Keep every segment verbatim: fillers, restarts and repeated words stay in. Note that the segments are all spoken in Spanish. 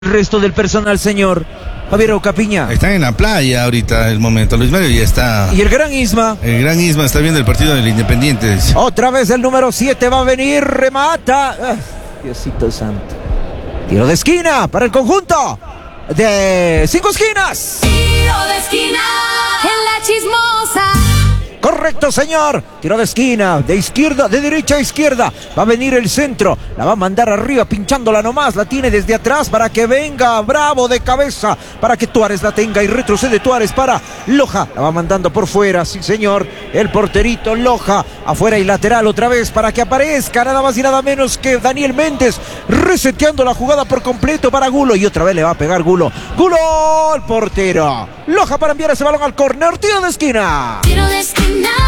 el resto del personal, señor Javier Ocapiña? Están en la playa ahorita el momento. Luis Mario ya está. ¿Y el gran Isma? El gran Isma está viendo el partido del Independiente. Otra vez el número siete va a venir, remata. Ah, Diosito santo. Tiro de esquina para el conjunto de cinco esquinas. Tiro de esquina en la chismosa. Correcto, señor. Tiro de esquina, de izquierda, de derecha a izquierda. Va a venir el centro. La va a mandar arriba, pinchándola nomás. La tiene desde atrás para que venga Bravo de cabeza. Para que Tuárez la tenga y retrocede Tuárez para Loja. La va mandando por fuera, sí, señor. El porterito Loja. Afuera y lateral otra vez para que aparezca nada más y nada menos que Daniel Méndez. Reseteando la jugada por completo para Gulo. Y otra vez le va a pegar Gulo. Gulo, el portero. Loja para enviar ese balón al córner. Tiro de esquina. Tiro de esquina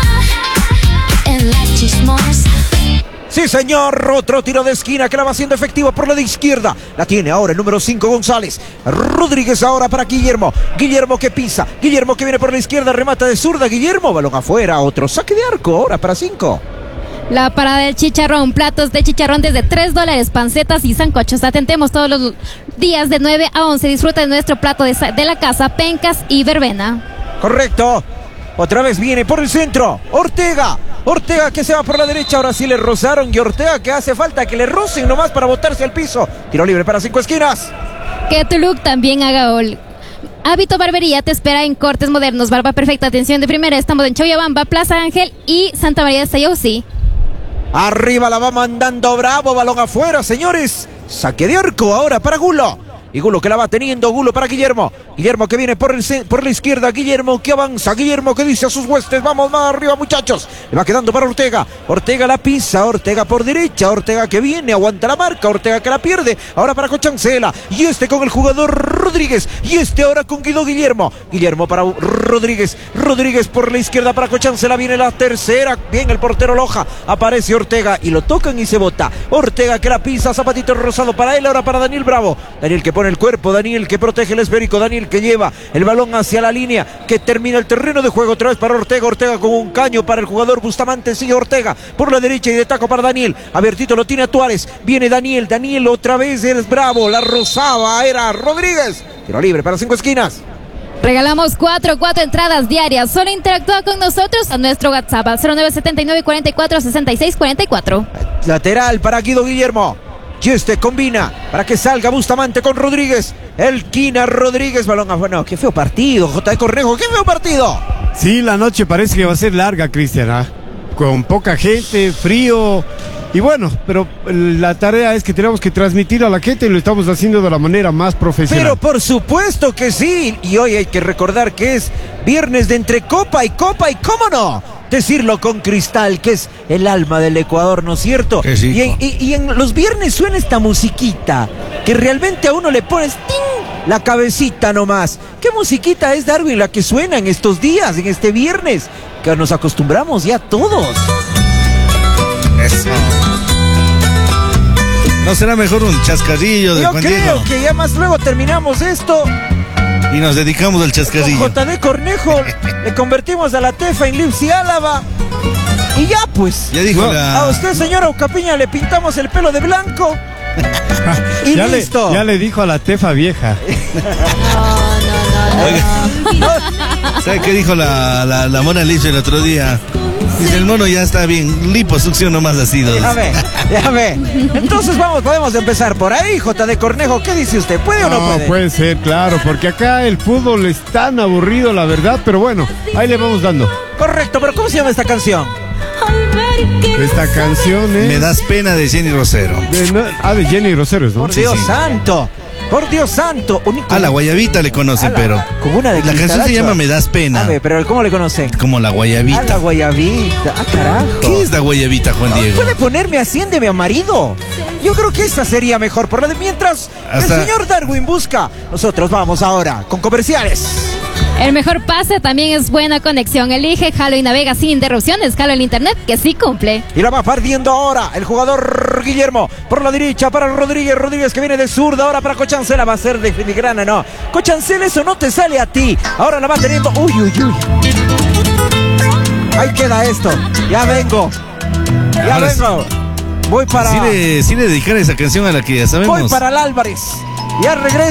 en la chismosa. Sí, señor, otro tiro de esquina que la va haciendo efectivo por la de izquierda. La tiene ahora el número cinco, González. Rodríguez ahora para Guillermo. Guillermo que pisa. Guillermo que viene por la izquierda, remata de zurda. Guillermo, balón afuera, otro saque de arco ahora para cinco. La parada del chicharrón, platos de chicharrón desde tres dólares, pancetas y sancochos. Atentemos todos los días de nueve a once. Disfruta de nuestro plato de, de la casa, pencas y verbena. Correcto. Otra vez viene por el centro. Ortega. Ortega que se va por la derecha. Ahora sí le rozaron. Y Ortega que hace falta que le rocen nomás para botarse al piso. Tiro libre para cinco esquinas. Que tu look también haga gol. Hábito Barbería te espera en cortes modernos. Barba perfecta, atención de primera. Estamos en Choyabamba, Plaza Ángel y Santa María de Sayaucí. Arriba la va mandando Bravo. Balón afuera, señores. Saque de arco ahora para Gulo. Y Gulo que la va teniendo, Gulo para Guillermo. Guillermo que viene por, el, por la izquierda. Guillermo que avanza. Guillermo que dice a sus huestes: vamos más arriba, muchachos. Le va quedando para Ortega. Ortega la pisa. Ortega por derecha. Ortega que viene, aguanta la marca. Ortega que la pierde. Ahora para Cochancela. Y este con el jugador Rodríguez. Y este ahora con Guido Guillermo. Guillermo para Rodríguez. Rodríguez por la izquierda para Cochancela. Viene la tercera. Bien el portero Loja. Aparece Ortega y lo tocan y se bota. Ortega que la pisa. Zapatito rosado para él. Ahora para Daniel Bravo. Daniel que pone el cuerpo, Daniel que protege el esférico, Daniel que lleva el balón hacia la línea, que termina el terreno de juego otra vez para Ortega, Ortega con un caño para el jugador Bustamante, sigue Ortega por la derecha y de taco para Daniel, Abiertito lo tiene a Tuárez, viene Daniel, Daniel otra vez es Bravo, la rozaba, era Rodríguez, tiro libre para cinco esquinas. Regalamos cuatro, cuatro entradas diarias. Solo interactúa con nosotros a nuestro WhatsApp al cero nueve siete nueve cuatro cuatro seis seis cuatro cuatro. Lateral para Guido Guillermo. Y este combina para que salga Bustamante con Rodríguez. El Quina Rodríguez, balón a... Bueno, qué feo partido, J de Cornejo, qué feo partido. Sí, la noche parece que va a ser larga, Cristian, ¿eh? Con poca gente, frío. Y bueno, pero la tarea es que tenemos que transmitir a la gente y lo estamos haciendo de la manera más profesional. Pero por supuesto que sí. Y hoy hay que recordar que es viernes de entre copa y copa y cómo no. Decirlo con Cristal, que es el alma del Ecuador, ¿no es cierto? Sí, y, en, y, y en los viernes suena esta musiquita, que realmente a uno le pones ¡ting! La cabecita nomás. ¿Qué musiquita es, Darwin, la que suena en estos días, en este viernes? Que nos acostumbramos ya todos. Eso. ¿No será mejor un chascarrillo de Yo Juan creo Diego? que ya más luego terminamos esto. Y nos dedicamos al chascarrillo. Con J D Cornejo le convertimos a la Tefa en Lipsi Álava. Y ya pues. Ya dijo no, la... A usted, señora Ocapiña, le pintamos el pelo de blanco. Y ya listo. Le, ya le dijo a la Tefa vieja. No, no, no, no. ¿Sabe qué dijo la, la, la Mona Lisa el otro día? Dice, el mono ya está bien, liposucción nomás ha sido. Déjame, déjame. Entonces vamos, podemos empezar por ahí, J D Cornejo. ¿Qué dice usted? ¿Puede o no, No, puede? puede ser, claro, porque acá el fútbol es tan aburrido, la verdad, pero bueno, ahí le vamos dando. Correcto, pero ¿cómo se llama esta canción? Esta canción es... Me das pena de Jenny Rosero. de, no, ah, de Jenny Roseros, ¿no? Por Sí, Dios sí. santo. Por Dios santo. Un- A la guayabita le conocen, a la- pero... Como una de La canción se Cristalacho. llama Me das pena. A ver, pero ¿cómo le conocen? Como la A la guayabita. guayabita. Ah, carajo. ¿Qué es la guayabita, Juan Diego? ¿Puede ponerme Asciéndeme a marido? Yo creo que esta sería mejor. Por la de mientras Hasta- el señor Darwin busca, nosotros vamos ahora con comerciales. El mejor pase también es buena conexión. Elige Jalo y navega sin interrupciones. Jalo el internet que sí cumple. Y la va perdiendo ahora el jugador Guillermo. Por la derecha para Rodríguez. Rodríguez que viene de zurda. Ahora para Cochancela. Va a ser de filigrana, no. Cochancela, eso no te sale a ti. Ahora la va teniendo. Uy, uy, uy. Ahí queda esto. Ya vengo. Ya Ahora vengo. Voy para... Sí le, sí le dedicar esa canción a la que ya sabemos. Voy para el Álvarez. Ya regreso.